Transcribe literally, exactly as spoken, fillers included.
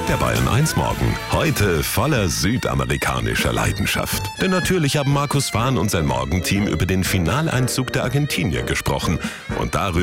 Der Bayern eins Morgen. Heute voller südamerikanischer Leidenschaft. Denn natürlich haben Markus Fahn und sein Morgenteam über den Finaleinzug der Argentinier gesprochen. Und darüber